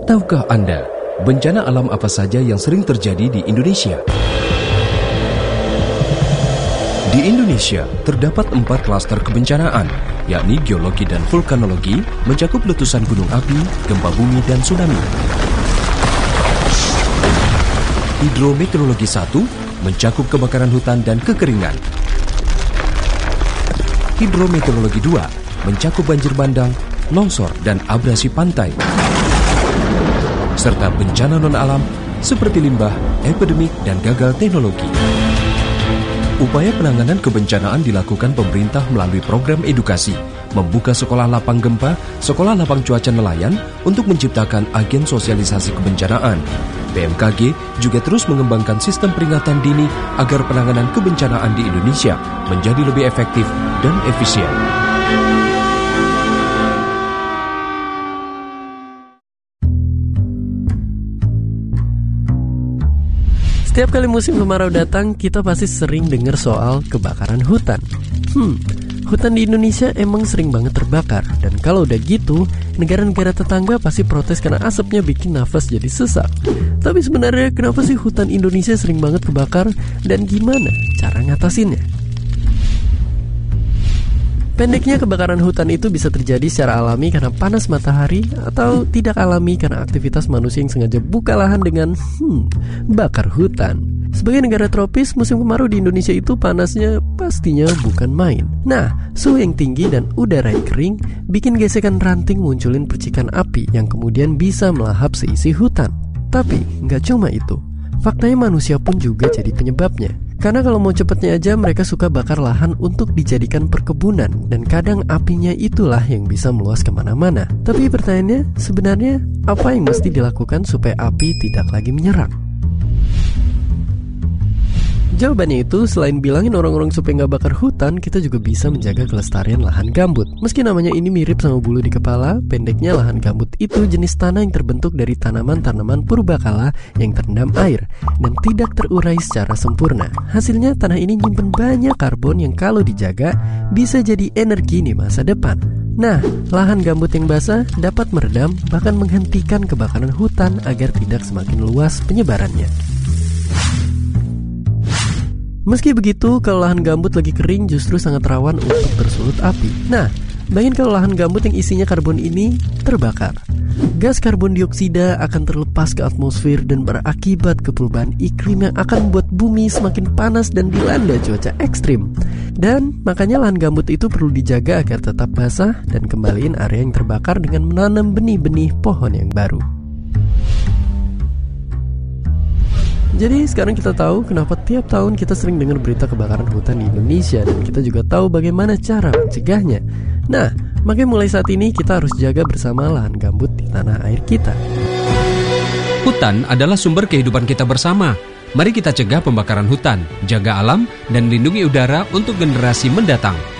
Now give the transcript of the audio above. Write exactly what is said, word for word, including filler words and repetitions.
Tahukah Anda, bencana alam apa saja yang sering terjadi di Indonesia? Di Indonesia, terdapat empat klaster kebencanaan, yakni geologi dan vulkanologi, mencakup letusan gunung api, gempa bumi, dan tsunami. Hidrometeorologi satu, mencakup kebakaran hutan dan kekeringan. Hidrometeorologi dua, mencakup banjir bandang, longsor, dan abrasi pantai. Serta bencana non-alam seperti limbah, epidemik, dan gagal teknologi. Upaya penanganan kebencanaan dilakukan pemerintah melalui program edukasi, membuka sekolah lapang gempa, sekolah lapang cuaca nelayan untuk menciptakan agen sosialisasi kebencanaan. B M K G juga terus mengembangkan sistem peringatan dini agar penanganan kebencanaan di Indonesia menjadi lebih efektif dan efisien. Setiap kali musim kemarau datang, kita pasti sering dengar soal kebakaran hutan. Hmm, hutan di Indonesia emang sering banget terbakar. Dan kalau udah gitu, negara-negara tetangga pasti protes karena asapnya bikin nafas jadi sesak. Tapi sebenarnya kenapa sih hutan Indonesia sering banget kebakar? Dan gimana cara ngatasinnya? Pendeknya, kebakaran hutan itu bisa terjadi secara alami karena panas matahari, atau tidak alami karena aktivitas manusia yang sengaja buka lahan dengan hmm, bakar hutan. Sebagai negara tropis, musim kemarau di Indonesia itu panasnya pastinya bukan main. Nah, suhu yang tinggi dan udara yang kering bikin gesekan ranting munculin percikan api yang kemudian bisa melahap seisi hutan. Tapi nggak cuma itu, faktanya manusia pun juga jadi penyebabnya. Karena kalau mau cepetnya aja, mereka suka bakar lahan untuk dijadikan perkebunan, dan kadang apinya itulah yang bisa meluas kemana-mana. Tapi pertanyaannya, sebenarnya apa yang mesti dilakukan supaya api tidak lagi menyerang? Jawabannya itu, selain bilangin orang-orang supaya nggak bakar hutan, kita juga bisa menjaga kelestarian lahan gambut. Meski namanya ini mirip sama bulu di kepala, pendeknya lahan gambut itu jenis tanah yang terbentuk dari tanaman-tanaman purbakala yang terendam air dan tidak terurai secara sempurna. Hasilnya, tanah ini nyimpen banyak karbon yang kalau dijaga bisa jadi energi di masa depan. Nah, lahan gambut yang basah dapat meredam bahkan menghentikan kebakaran hutan agar tidak semakin luas penyebarannya. Meski begitu, kalau lahan gambut lagi kering justru sangat rawan untuk tersulut api. Nah, bayangin kalau lahan gambut yang isinya karbon ini terbakar. Gas karbon dioksida akan terlepas ke atmosfer dan berakibat ke perubahan iklim yang akan membuat bumi semakin panas dan dilanda cuaca ekstrim. Dan makanya lahan gambut itu perlu dijaga agar tetap basah dan kembaliin area yang terbakar dengan menanam benih-benih pohon yang baru. Jadi sekarang kita tahu kenapa tiap tahun kita sering dengar berita kebakaran hutan di Indonesia, dan kita juga tahu bagaimana cara mencegahnya. Nah, makanya mulai saat ini kita harus jaga bersama lahan gambut di tanah air kita. Hutan adalah sumber kehidupan kita bersama. Mari kita cegah pembakaran hutan, jaga alam, dan lindungi udara untuk generasi mendatang.